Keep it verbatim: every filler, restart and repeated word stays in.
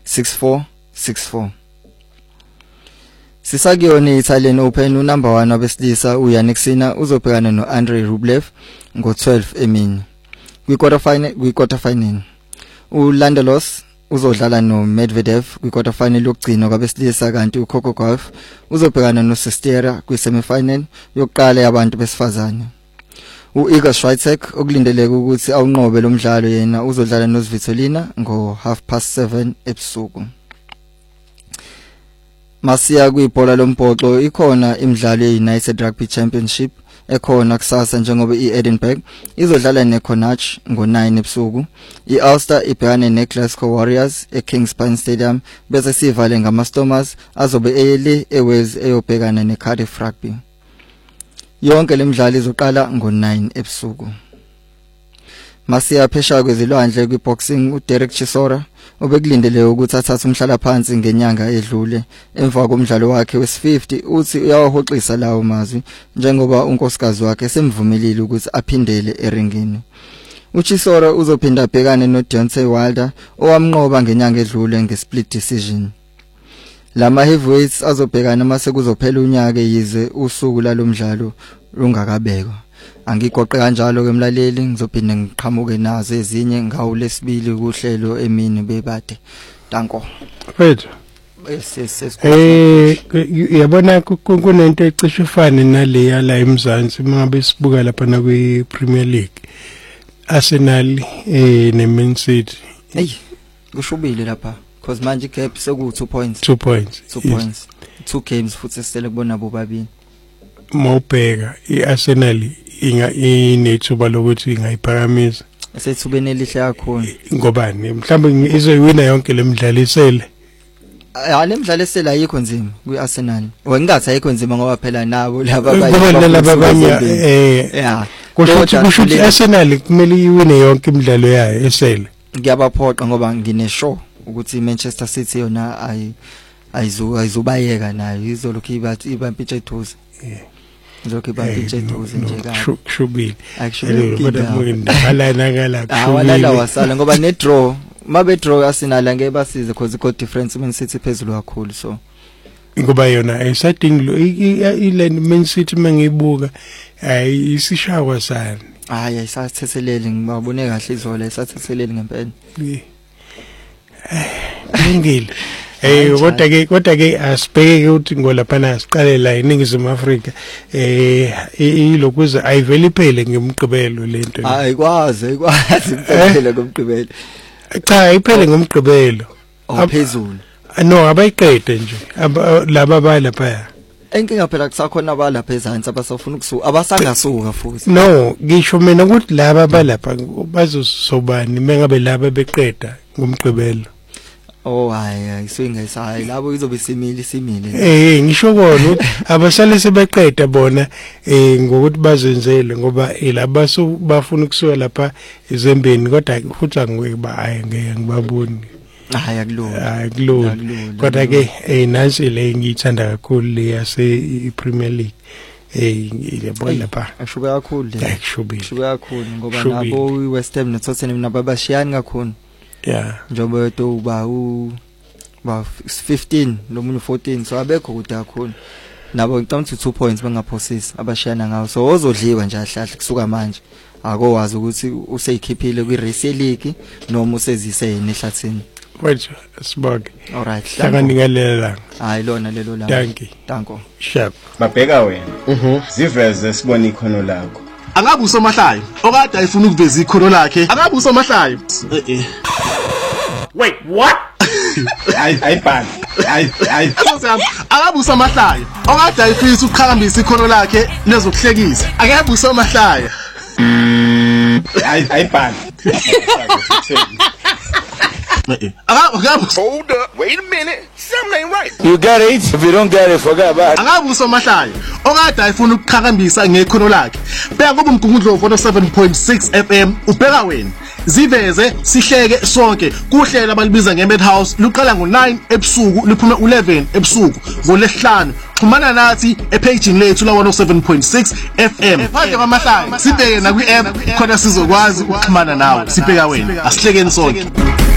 six four six four. Sisakuyona iItalian Open unumber one wabesilisa uYannick Sinner uzobhekana noAndrei Rublev ngo-twelve emini. Kwi-quarter final kwi-quarter final. uLandelos uzodlala noMedvedev kwi-quarter final yokugcina kwabesilisa kanti uCoco Gauff uzobhekana noSestera kwi-semifinal yokuqala yabantu besifazane. uIga Swiatek okulindeleke ukuthi awunqobe lo mdlalo yena uzodlala noSvitolina ngo half past seven ebusuku. Masiya kwibhola lombhoxo ikhona imidlalo yeUnited Rugby Championship ekhona kusasa njengoba iEdinburgh izodlala neConnacht ngo nine ebusuku. iUlster ibhekane neGlasgow Warriors eKingspan Stadium bese sivale ngamaStormers azobe eyele eWales eyobhekana neCardiff Rugby. Yonke lemidlalo izoqala ngo nine ebusuku. Masiya phesha kwezilwandle kwiboxing uDerek Chisora obekulindele ukuthi athathe umhlala phansi ngenyanga edlule emva komdlalo wakhe wes-fifty uthi uyawahoxisa lawo mazwi njengoba unkosikazi wakhe semvumelile ukuthi aphindele eringini. uChisora uzophinda abhekane noDeontay Wilder owamnqoba ngenyanga edlule ngesplit decision. Lama heavyweights azobhekana mase kuzophela unyaka yize usuku lalomdlalo lungakabekwa. Angigoqe kanjalo ke mlaleli ngizophinda ngiqhamuke nazo ezinye ngawu lesibili kuhlelo emini bebade. Danko. Wethu. Eh yabona kunento ecishe ifane naleya la eMzansi mangabe sibuka lapha na kwiPremier League. Arsenal eh neMan City. Hey, kushubile lapha because manje igap seku two points. two points. two points. Two games futhi sele kubona bobabili. Mawubheka iArsenal inga inethuba lokuthi ingayiphakamisa esethubene elihle kakhulu ngobani mhlawumbe izoyiwina yonke lemidlalo isele ah lemidlalo esele ayikho nzima kwiArsenal wengathi ayikho nzima ngoba phela nabo laba abanye eh yeah kusho kusho iArsenal kumele iwine yonke imidlalo yayo esele ngiyabaphoqa ngoba ngine sure ukuthi iManchester City yona ayi ayizu ayizubayeka nayo izolokhu ibathi ibampiche eduze yeah Njoke bapitche eduze nje kahle. Shubile. Actually kodwa ngindala nakala kushubile. Awalala wasala ngoba ne draw, mabe draw Arsenal angeke basize because iko difference Man City phezulu kakhulu so. Ngoba yona esading lo ile Man City mangibuka ayi isishawa sana. Hayi ayisathetheleli ngibabone kahle izola isathetheleli ngempela. Ngingile. Eh kodwa ke kodwa ke asibheke ukuthi ngolaphana siqale la eNingizimu Afrika eh ilokuze ayiveli phele ngemgqibelo lento. Hayi kwazi ayikwazi iphele ngomgqibelo. Cha ayiphele ngomgqibelo. Aphezulu. No abayiqede nje laba balapha. Enkinga phela kusakhona abalapha ezantsi abasafuna ukusuka abasangasuka futhi. No ngisho mina ukuthi laba balapha bazosobani mengabe laba beqeda ngomgqibelo. Oh hayi iswinga isayi labo izobe simile simile eh ngisho kona abasale sebeqeda bona eh ngokuthi bazenzele ngoba laba bafuna ukusuka lapha ezembeni kodwa futhi angikuba hayi ngeke ngibaboni hayi akulula akulula kodwa ke eh nansi le ngiyithanda kakhulu le yase Premier League eh yabona lapha ashuka kakhulu le ashubile ashuka kakhulu ngoba nabo iWest Ham noTottenham nabo bashiyani kakhulu. Yeah njobe to ba u ba fifteen nomunye fourteen so abekho kude kakhulu nabo ngicabanga two points bangaphosisi abashiyana ngawo so ozodliwa nje ahlahle kusuka manje akowazi ukuthi useyikhiphile kwiRace League noma usezise yena ehlathini wethu sibonke alright hlakanikelela hayi lona lelo la danki danko sharp babheka wena mhm ziveze sibona ikhono lakho angabe usomahlayo okade ayifuna ukuveza ikhono lakhe angabe usomahlayo eh eh wait what ay ayibhani ay ay angabe usomahlayo okade ayifisa ukuqhakambisa ikhono lakhe nezokuhlekisa angabe usomahlayo ay ayibhani hold up wait a minute something ain't right you got it if you don't get it forget about it angabe usomahlayo okade ayifuna ukuqhakambisa ngekhono lakhe bheka kuba umgungundlo one oh seven point six F M ubheka wena ziveze sihleke sonke kuhlela abalibiza ngeMadhouse luqala ngo nine ebusuku liphume eleven ebusuku ngolesihlanu xhumana nathi epage lethu la one oh seven point six F M manje kwamahlaya sibheke na kwi app khona sizokwazi ukuxhumana nawe sibheka wena asihlekeni sonke.